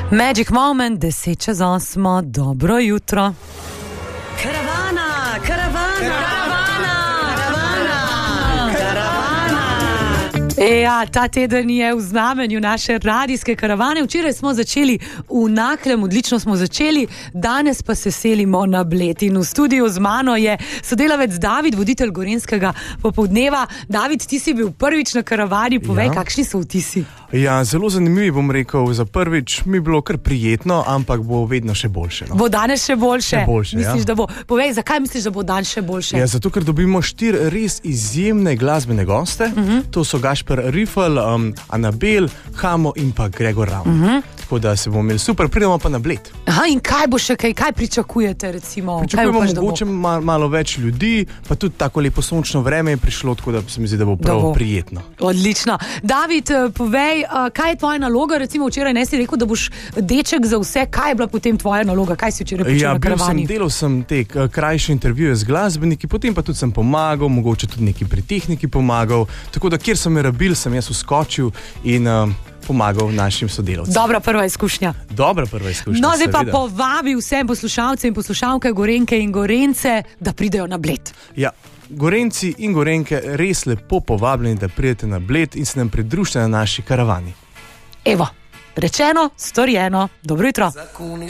Magic Moment, 7:08, dobro jutro. Karavana, karavana, karavana, karavana, karavana. Ja, ta teden je v znamenju naše radijske karavane. Včeraj smo začeli v Naklem, odlično smo začeli, danes pa se selimo na Bled. In v studiu z mano je sodelavec David, voditelj Gorenjskega popoldneva. David, ti si bil prvič na karavani, povej, kakšni so vtisi? Ja, zelo zanimivi, bom rekel, za prvič mi je bilo kar prijetno, ampak bo vedno še boljše. No? Bo danes še boljše? Še boljše, misliš, ja. Da bo? Povej, zakaj misliš, da bo danes še boljše? Ja, zato, ker dobimo 4 res izjemne glasbene goste. To so Gašper Riffel, Anabel, Hamo in pa Gregor Ravn. Tako da se bomo imeli super, pridemo pa na Bled. Aha, in kaj bo še kaj pričakujete, recimo? Pričakujemo mogoče malo več ljudi, pa tudi tako lepo sončno vreme je prišlo, tako da se mi zdi, da bo prav prijetno. Odlično. David, povej, kaj je tvoja naloga? Recimo včeraj ne si rekel, da boš deček za vse. Kaj je bila potem tvoja naloga? Kaj si včeraj počel na karavani? Delal sem te krajše intervjuje z glasbeniki, potem pa tudi sem pomagal, mogoče tudi neki pri tehniki pomagal, tako da kjer sem me rabil, sem jaz vskočil in pomagal našim sodelavcem. Dobra prva izkušnja. No, zdaj pa povabi vsem poslušalce in poslušalke Gorenjke in Gorenjce, da pridejo na Bled. Ja, Gorenjci in Gorenjke res lepo povabljeni, da pridete na Bled in se nam pridružite na naši karavani. Evo, rečeno, storjeno. Dobro jutro.